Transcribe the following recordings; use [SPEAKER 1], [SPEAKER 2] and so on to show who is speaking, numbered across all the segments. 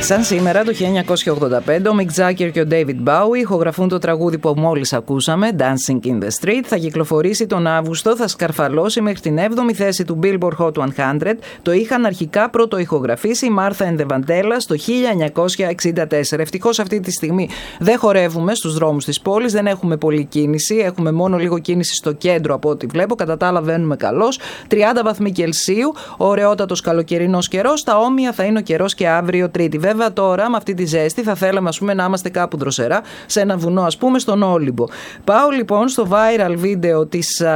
[SPEAKER 1] Σαν σήμερα το 1985 ο Μικ Τζάκερ και ο Ντέιβιντ Μπάουι ηχογραφούν το τραγούδι που μόλις ακούσαμε, Dancing in the Street. Θα κυκλοφορήσει τον Αύγουστο, θα σκαρφαλώσει μέχρι την 7η θέση του Billboard Hot 100. Το είχαν αρχικά πρώτο ηχογραφήσει η Martha and the Vandellas το 1964. Ευτυχώς αυτή τη στιγμή δεν χορεύουμε στους δρόμους της πόλης, δεν έχουμε πολλή κίνηση, έχουμε μόνο λίγο κίνηση στο κέντρο από ό,τι βλέπω. Κατά τα άλλα βαίνουμε καλώς. 30 βαθμοί Κελσίου, ωραιότατος καλοκαιρινός καιρός. Τα όμοια θα είναι ο καιρός και αύριο Τρίτη. Βέβαια τώρα με αυτή τη ζέστη θα θέλαμε να είμαστε κάπου δροσερά, σε ένα βουνό στον Όλυμπο. Πάω λοιπόν στο viral βίντεο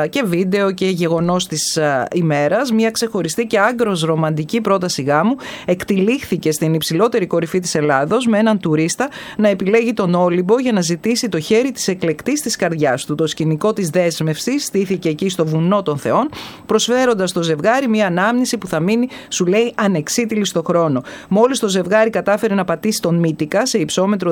[SPEAKER 1] και γεγονός της ημέρας. Μια ξεχωριστή και άγκρος ρομαντική πρόταση γάμου εκτυλίχθηκε στην υψηλότερη κορυφή της Ελλάδος με έναν τουρίστα να επιλέγει τον Όλυμπο για να ζητήσει το χέρι της εκλεκτής της καρδιάς του. Το σκηνικό της δέσμευσης στήθηκε εκεί στο βουνό των Θεών, προσφέροντας στο ζευγάρι μια ανάμνηση που θα μείνει, σου λέει, ανεξίτηλη στο χρόνο. Μόλις το ζευγάρι κατάφερε να πατήσει τον Μύτικα σε υψόμετρο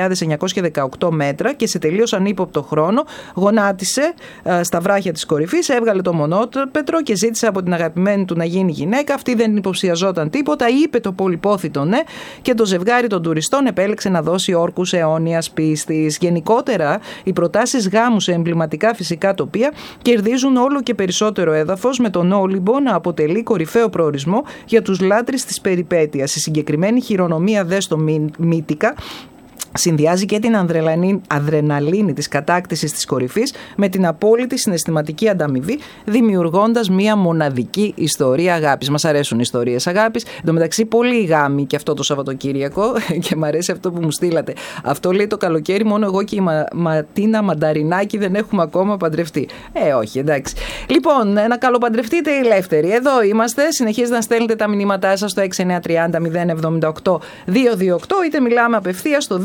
[SPEAKER 1] 2.918 μέτρα και σε τελείως ανύποπτο χρόνο, γονάτισε στα βράχια της κορυφής, έβγαλε το μονόπετρο και ζήτησε από την αγαπημένη του να γίνει γυναίκα. Αυτή δεν υποψιαζόταν τίποτα, είπε το πολυπόθητο ναι και το ζευγάρι των τουριστών επέλεξε να δώσει όρκους αιώνιας πίστης. Γενικότερα, οι προτάσεις γάμου σε εμβληματικά φυσικά τοπία κερδίζουν όλο και περισσότερο έδαφος, με τον Όλυμπο να αποτελεί κορυφαίο προορισμό για τους λάτρεις της περιπέτειας. Η συγκεκριμένη χειρονομία στο Μύτικα συνδυάζει και την αδρεναλίνη της κατάκτησης της κορυφής με την απόλυτη συναισθηματική ανταμοιβή, δημιουργώντας μία μοναδική ιστορία αγάπης. Μας αρέσουν οι ιστορίες αγάπης. Εν τω μεταξύ, πολλοί γάμοι και αυτό το Σαββατοκύριακο και μου αρέσει αυτό που μου στείλατε. Αυτό λέει το καλοκαίρι, μόνο εγώ και η Ματίνα Μανταρινάκη δεν έχουμε ακόμα παντρευτεί. Όχι, εντάξει. Λοιπόν, να καλοπαντρευτείτε οι ελεύθεροι. Εδώ είμαστε. Συνεχίζετε να στέλνετε τα μηνύματά σας στο 6930 078 228, είτε μιλάμε απευθείας στο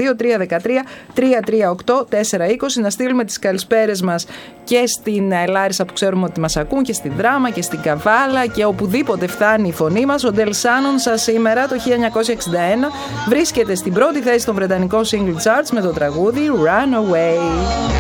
[SPEAKER 1] 2313-338-420. Να στείλουμε τις καλησπέρες μας και στην Λάρισα που ξέρουμε ότι μας ακούν, και στη Δράμα και στην Καβάλα και οπουδήποτε φτάνει η φωνή μας. Ο Del Shannon σας σήμερα το 1961 βρίσκεται στην πρώτη θέση των βρετανικών single charts με το τραγούδι Run Away.